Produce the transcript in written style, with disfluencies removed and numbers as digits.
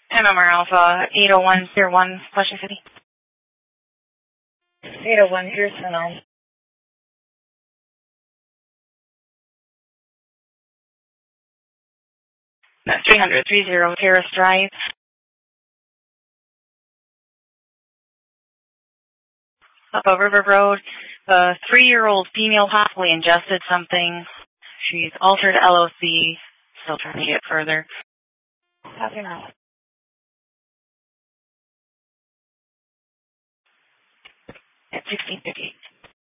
MMR Alpha 80101, Flushing City. 801, here's Sonoma. That's 330 Terrace Drive. Up a River Road. A 3-year-old female possibly ingested something. She's altered LOC. Still trying to get further. Copy now. At 16:50.